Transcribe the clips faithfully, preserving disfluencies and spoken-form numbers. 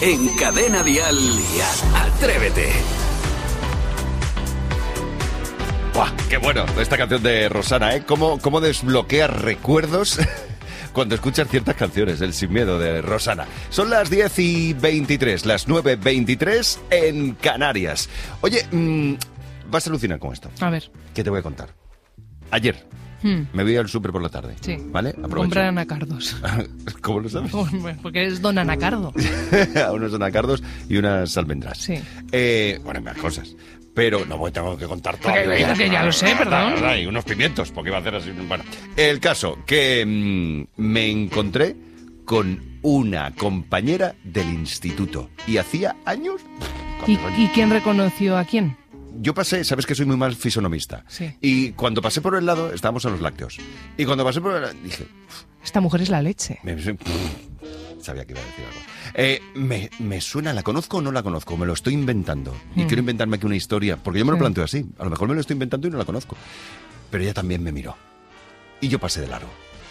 en Cadena Dial y Atrévete. ¡Buah! ¡Qué bueno! Esta canción de Rosana, ¿eh? ¿Cómo, cómo desbloquea recuerdos cuando escuchas ciertas canciones? El Sin Miedo de Rosana. Son las diez y veintitrés, las nueve y veintitrés en Canarias. Oye, mmm, vas a alucinar con esto. A ver. ¿Qué te voy a contar? Ayer hmm. me voy al súper por la tarde. Sí. ¿Vale? Aprovecho. Comprar anacardos. ¿Cómo lo sabes? Porque es don anacardo. Unos anacardos y unas almendras. Sí. Eh, bueno, más cosas. Pero no voy, tengo que contar todo. Que, que, que ya lo sé, perdón. Y unos pimientos, porque iba a hacer así. Bueno, el caso, que mmm, me encontré con una compañera del instituto. Y hacía años... ¿Y, ¿Y quién reconoció a quién? Yo pasé, sabes que soy muy mal fisonomista. Sí. Y cuando pasé por el lado, estábamos en los lácteos. Y cuando pasé por el lado, dije... Esta mujer es la leche. Me, sabía que iba a decir algo. Eh, me, me suena, ¿la conozco o no la conozco? Me lo estoy inventando. Y mm. quiero inventarme aquí una historia, porque yo me lo planteo así. A lo mejor me lo estoy inventando y no la conozco. Pero ella también me miró. Y yo pasé de largo.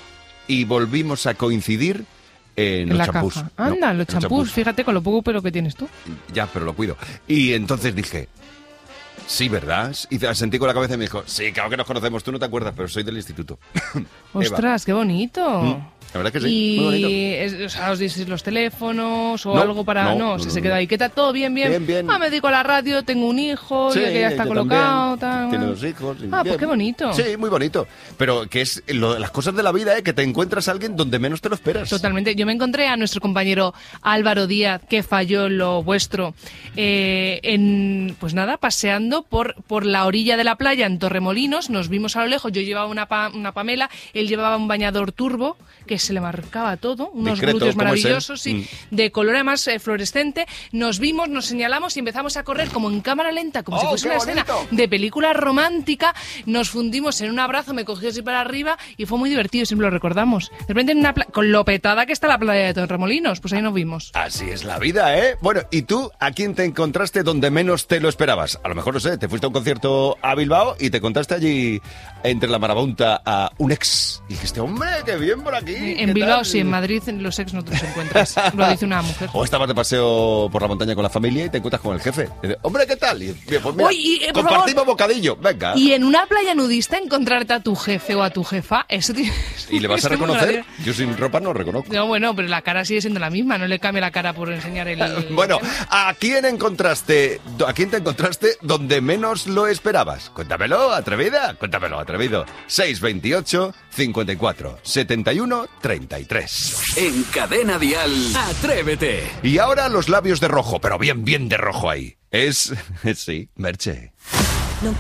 Y volvimos a coincidir en, en los la champús. Caja. Anda, no, los champús, champús, fíjate con lo poco pelo que tienes tú. Ya, pero lo cuido. Y entonces dije... Sí, ¿verdad? Y sentí con la cabeza y me dijo, sí, claro que nos conocemos, tú no te acuerdas, pero soy del instituto. ¡Ostras, qué bonito! Mm, la verdad que sí, y, muy bonito. Es, o sea, ¿os dices los teléfonos o no, algo para...? No, no, no, o sea, no, se no. queda ahí. ¿Qué tal? ¿Todo bien, bien? Bien, bien. Ah, me dedico a la radio, tengo un hijo, sí, que ya está colocado, tal. Tiene dos hijos. Ah, bien. Pues qué bonito. Sí, muy bonito. Pero que es lo, las cosas de la vida, ¿eh? Que te encuentras a alguien donde menos te lo esperas. Totalmente. Yo me encontré a nuestro compañero Álvaro Díaz, que falló lo vuestro, eh, en, pues nada, paseando por, por la orilla de la playa en Torremolinos. Nos vimos a lo lejos, yo llevaba una, pa, una Pamela, él llevaba un bañador turbo, que se le marcaba todo, unos Discreto, glúteos maravillosos, sí, mm. de color además eh, fluorescente. Nos vimos, nos señalamos y empezamos a correr como en cámara lenta, como oh, si fuese una bonito. escena de película romántica. Nos fundimos en un abrazo, me cogió así para arriba y fue muy divertido, siempre lo recordamos. De repente en una pla- con lo petada que está la playa de Torremolinos, pues ahí nos vimos. Así es la vida, ¿eh? Bueno, ¿y tú a quién te encontraste donde menos te lo esperabas? A lo mejor, no sé, te fuiste a un concierto a Bilbao y te contaste allí entre la marabunta a un ex. Y dijiste, hombre, qué bien por aquí. En Bilbao tal? Sí, en Madrid en los ex no te los encuentras. Lo dice una mujer. O estabas de paseo por la montaña con la familia y te encuentras con el jefe. Y dices, hombre, ¿qué tal? Y, pues mira, Oye, eh, compartimos favor. bocadillo, venga. Y en una playa nudista encontrarte a tu jefe o a tu jefa, eso tiene... ¿Y le vas a reconocer? Yo sin ropa no reconozco. No, bueno, pero la cara sigue siendo la misma, no le cambia la cara por enseñar el... Bueno, ¿a quién encontraste, a quién te encontraste donde menos lo esperabas? Cuéntamelo, atrevida, cuéntamelo, atrevido. seis veintiocho, cincuenta y cuatro, setenta y uno, treinta y tres. En Cadena Dial, Atrévete. Y ahora los labios de rojo, pero bien, bien de rojo ahí. Es, sí, Merche.